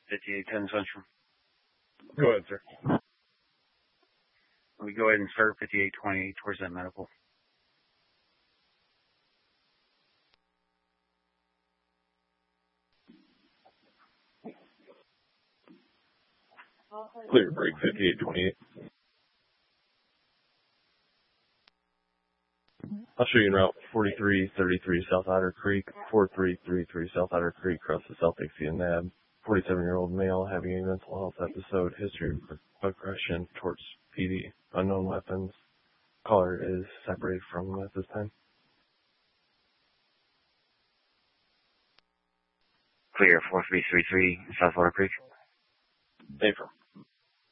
5810 Central. Go ahead, sir. We go ahead and start 5820 towards that medical. Clear break 5828. I'll show you en route 4333 South Otter Creek, 4333 South Otter Creek, across the South Dixie and Nab. 47-year-old male having a mental health episode, history of aggression towards PD, unknown weapons. Caller is separated from him at this time. Clear 4333 South Otter Creek. Affirm.